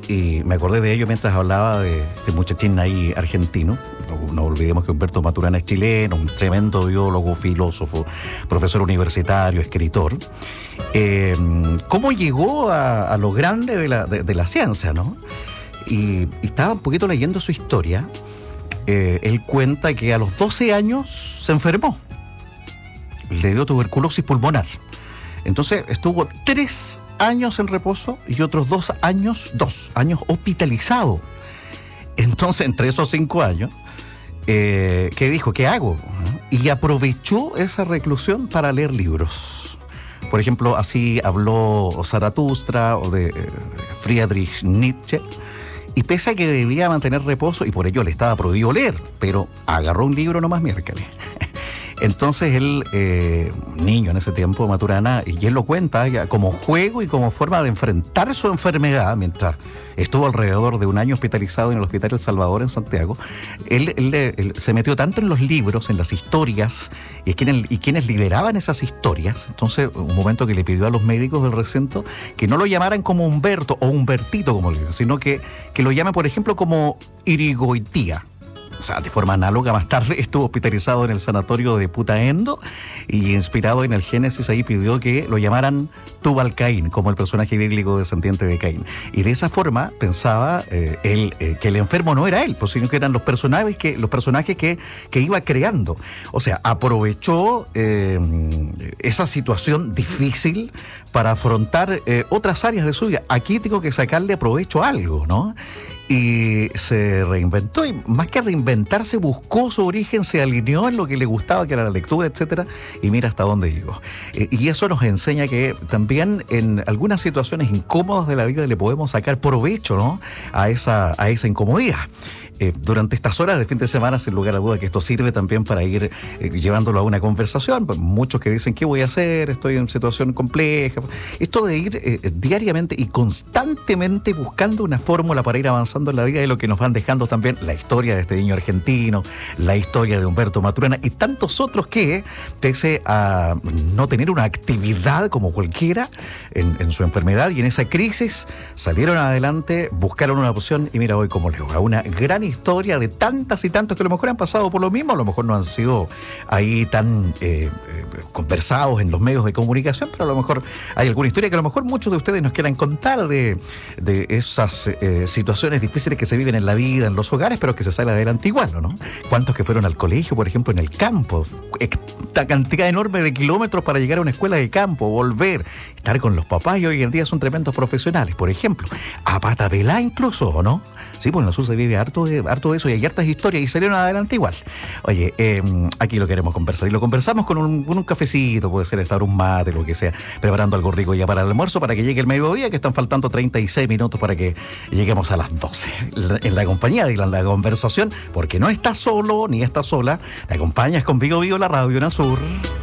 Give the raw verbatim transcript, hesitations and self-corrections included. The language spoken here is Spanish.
y me acordé de ello mientras hablaba de este muchachín ahí argentino. No, no olvidemos que Humberto Maturana es chileno, un tremendo biólogo, filósofo, profesor universitario, escritor. Eh, ¿Cómo llegó a, a lo grande de la, de, de la ciencia, no? Y, y estaba un poquito leyendo su historia. Eh, él cuenta que a los doce años se enfermó. Le dio tuberculosis pulmonar. Entonces estuvo tres años en reposo y otros dos años, dos años hospitalizado. Entonces, entre esos cinco años, eh, ¿qué dijo? ¿Qué hago? Y aprovechó esa reclusión para leer libros. Por ejemplo, así habló Zaratustra o de eh, Friedrich Nietzsche. Y pese a que debía mantener reposo, y por ello le estaba prohibido leer, pero agarró un libro nomás miércoles. Entonces él, eh, niño en ese tiempo, Maturana, y él lo cuenta ya como juego y como forma de enfrentar su enfermedad, mientras estuvo alrededor de un año hospitalizado en el Hospital El Salvador en Santiago. Él, él, él se metió tanto en los libros, en las historias, y quienes, y quienes lideraban esas historias. Entonces, un momento que le pidió a los médicos del recinto que no lo llamaran como Humberto o Humbertito, como le dicen, sino que, que lo llamen, por ejemplo, como Irigoitía. O sea, de forma análoga, más tarde estuvo hospitalizado en el sanatorio de Putaendo y inspirado en el Génesis, ahí pidió que lo llamaran Tubal Caín, como el personaje bíblico descendiente de Caín. Y de esa forma pensaba eh, él eh, que el enfermo no era él, pues, sino que eran los personajes que, los personajes que, que iba creando. O sea, aprovechó eh, esa situación difícil para afrontar eh, otras áreas de su vida. Aquí tengo que sacarle provecho a algo, ¿no? Y se reinventó, y más que reinventarse, buscó su origen, se alineó en lo que le gustaba, que era la lectura, etcétera, y mira hasta dónde llegó. Eh, y eso nos enseña que también en algunas situaciones incómodas de la vida le podemos sacar provecho, ¿no? A esa, a esa incomodidad. Eh, durante estas horas de fin de semana, sin lugar a duda que esto sirve también para ir eh, llevándolo a una conversación. Muchos que dicen, ¿qué voy a hacer? Estoy en situación compleja. Esto de ir eh, diariamente y constantemente buscando una fórmula para ir avanzando en la vida, es lo que nos van dejando también la historia de este niño argentino, la historia de Humberto Maturana y tantos otros que, pese a no tener una actividad como cualquiera en, en su enfermedad y en esa crisis, salieron adelante, buscaron una opción y mira hoy cómo les va. Una gran historia de tantas y tantos que a lo mejor han pasado por lo mismo, a lo mejor no han sido ahí tan eh, eh, conversados en los medios de comunicación, pero a lo mejor hay alguna historia que a lo mejor muchos de ustedes nos quieran contar de, de esas eh, situaciones difíciles que se viven en la vida, en los hogares, pero que se sale adelante igual, ¿no? ¿Cuántos que fueron al colegio, por ejemplo, en el campo? Esta cantidad enorme de kilómetros para llegar a una escuela de campo, volver, estar con los papás, y hoy en día son tremendos profesionales, por ejemplo, a pata pelá incluso, ¿o no? Sí, pues en el sur se vive harto de, harto de eso y hay hartas historias y salieron adelante igual. Oye, eh, aquí lo queremos conversar y lo conversamos con un, con un cafecito, puede ser estar un mate, lo que sea, preparando algo rico ya para el almuerzo, para que llegue el mediodía, que están faltando treinta y seis minutos para que lleguemos a las doce. En la compañía de la, la conversación, porque no estás solo ni estás sola, te acompañas con Vigo Vigo, la radio en Azur.